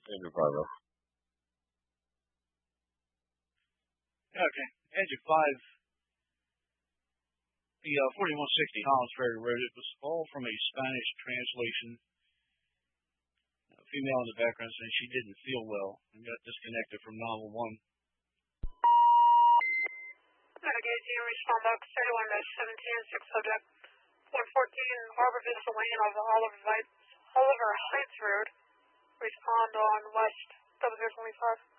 Andrew Fargo. Okay. Edge of 5. The 4160 Collins Ferry wrote it was all from a Spanish translation. A female in the background saying she didn't feel well and got disconnected from novel 1. Navigate respond box 31 17 6 subject 114 Harbor Vista Lane of Oliver Heights Road. Respond on West 0025.